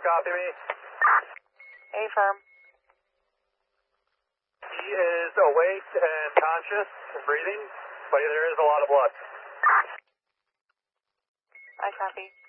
copy me? Affirm. He is awake and conscious and breathing, but there is a lot of blood. I copy.